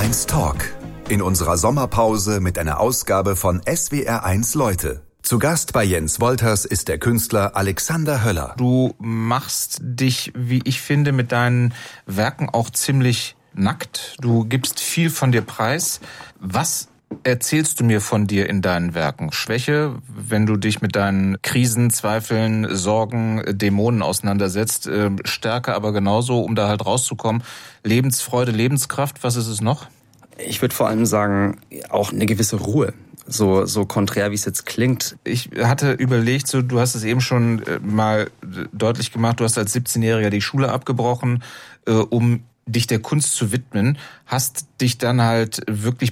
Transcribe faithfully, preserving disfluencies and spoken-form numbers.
eins Talk. In unserer Sommerpause mit einer Ausgabe von S W R eins Leute. Zu Gast bei Jens Wolters ist der Künstler Alexander Höller. Du machst dich, wie ich finde, mit deinen Werken auch ziemlich nackt. Du gibst viel von dir preis. Was erzählst du mir von dir in deinen Werken? Schwäche, wenn du dich mit deinen Krisen, Zweifeln, Sorgen, Dämonen auseinandersetzt. Stärke aber genauso, um da halt rauszukommen. Lebensfreude, Lebenskraft, was ist es noch? Ich würde vor allem sagen, auch eine gewisse Ruhe. So, so konträr, wie es jetzt klingt. Ich hatte überlegt, so, du hast es eben schon mal deutlich gemacht, du hast als siebzehnjähriger die Schule abgebrochen, äh, um dich der Kunst zu widmen, hast dich dann halt wirklich